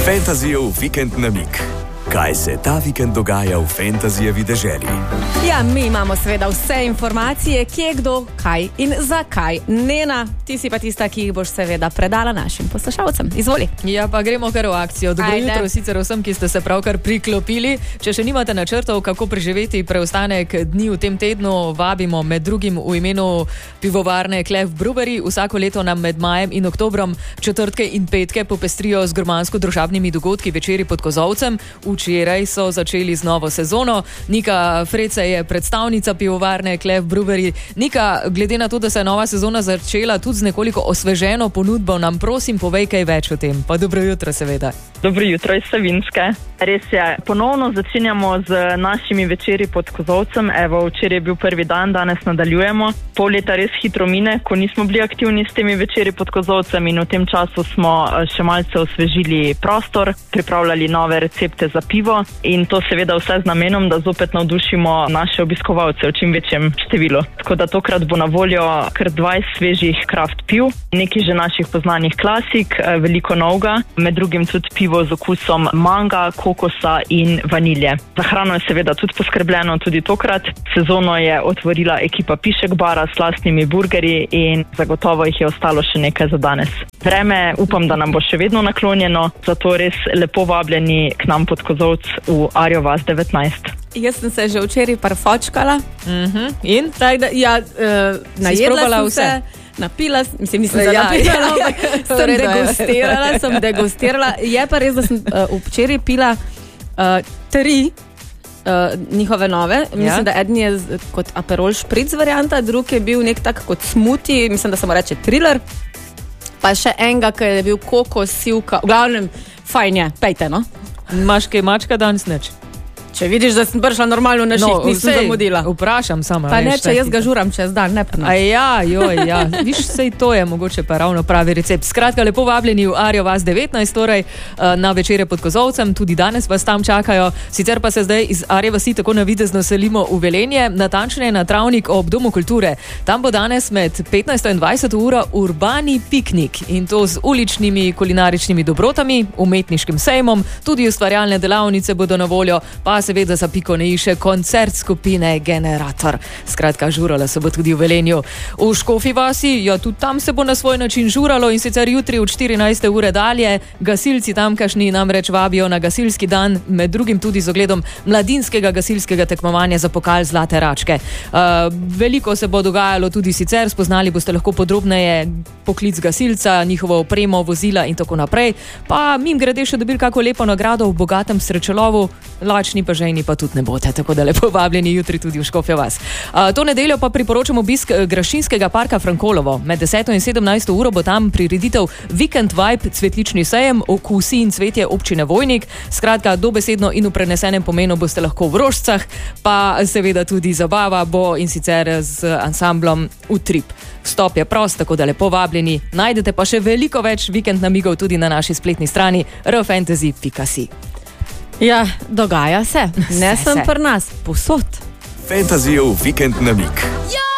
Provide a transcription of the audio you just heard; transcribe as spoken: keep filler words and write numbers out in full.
Fantazijev vikend namig. Kaj se ta vikend dogaja v Fantazijevi deželi? Ja, mi imamo seveda vse informacije, kje, kdo, kaj in zakaj. Nena, ti si pa tista, ki jih boš seveda predala našim poslušalcem. Izvoli. Ja, pa gremo kar v akcijo. Dobro Ajde. jutro sicer vsem, ki ste se pravkar priklopili. Če še nimate načrtov, kako preživeti preostanek dni v tem tednu, vabimo med drugim v imenu pivovarne Klef Brewery. Vsako leto nam med majem in oktobrom četrtke in petke popestrijo z gurmansko družabnimi dogodki večeri pod kozolcem. Včeraj so začeli z novo sezono. Nika Frece je predstavnica pivovarne Klef Brewery. Nika, glede na to, da se je nova sezona začela tudi z nekoliko osveženo ponudbo, nam prosim povej kaj več o tem. Pa dobro jutro seveda. Dobro jutro iz Savinjske. Res je, ponovno začenjamo z našimi večeri pod kozolcem. Evo, včeraj je bil prvi dan, danes nadaljujemo. Pol leta res hitro mine, ko nismo bili aktivni s temi večeri pod kozolcem, in v tem času smo še malce osvežili prostor, pripravljali nove recepte za pivo in to seveda vse z namenom, da zopet navdušimo naše obiskovalce v čim večjem številu. Tako da tokrat bo na voljo kar dvajset svežih kraft piv, nekaj že naših poznanih klasik, veliko novega, med drugim tudi pivo z okusom manga, kokosa in vanilje. Za hrano je seveda tudi poskrbljeno tudi tokrat. Sezono je otvorila ekipa Pišek bara s lastnimi burgerji in zagotovo jih je ostalo še nekaj za danes. Vreme upam, da nam bo še vedno naklonjeno, zato res lepo vabljeni k nam pod kozolc v Arjo vas devetnajst. Jaz sem se že včeraj parfočkala. Uh-huh. In? Tak, da, ja, uh, najedla sem vse? se. Napila, mislim, nisem se Ja, napila, ja, ampak ja. sem Redo je. degustirala, sem degustirala. Je pa res, da sem uh, včeraj pila uh, tri uh, njihove nove. Mislim, Ja. da eden je z- kot Aperol špric varianta, drug je bil nek tak kot smuti, mislim, da se mu reče thriller. Pa še enega, ki je bil kokos, sivka. V glavnem, fajn je, pejte, no. Imaš kaj mačka danes neč? Če vidiš, da sem prišla normalno na šiht, no, nisem sej, zamudila. Vprašam samo. Pa ne, veš, če jaz ti- ga žuram čez dan, ne pa A ne. ja, joj, ja. Viš, sej to je mogoče pa ravno pravi recept. Skratka, lepo vabljeni v Arjo vas devetnajst, torej eh, na večere pod kozolcem. Tudi danes vas tam čakajo. Sicer pa se zdaj iz Arje vasi tako navidezno selimo v Velenje, natančneje na travnik ob Domu kulture. Tam bo danes med petnajsto in dvajseto uro urbani piknik in to z uličnimi kulinaričnimi dobrotami, umetniškim sejmom, tudi ustvarjalne delavnice bodo na voljo, pa seveda za piko ne še koncert skupine Generator. Skratka, žuralo se bo tudi v Velenju. V Škofji vasi, ja, tudi tam se bo na svoj način žuralo in sicer jutri od štirinajste ure dalje. Gasilci tamkajšnji namreč vabijo na gasilski dan, med drugim tudi z ogledom mladinskega gasilskega tekmovanja za pokal Zlate račke. Uh, veliko se bo dogajalo tudi sicer, spoznali boste lahko podrobneje poklic gasilca, njihovo opremo, vozila in tako naprej. Pa mim grede še dobili kako lepo nagrado v bogatem srečelovu, lačni pa žejni pa tudi ne bote, tako da lepo vabljeni jutri tudi v Škofjo vas. Uh, to nedeljo pa priporočam obisk eh, Grašinskega parka Frankolovo. Med deseto in sedemnajsto uro bo tam prireditev Weekend Vibe cvetlični sejem, okusi in cvetje občine Vojnik. Skratka, dobesedno in v prenesenem pomenu boste lahko v Rožcah, pa seveda tudi zabava bo in sicer z ansamblom Utrip. Vstop je prost, tako da lepo vabljeni. Najdete pa še veliko več vikend namigov tudi na naši spletni strani r fantasy pika si. Ja, dogaja se. Ne Se, sem se. pri nas, posod. Fantazijev vikend namig.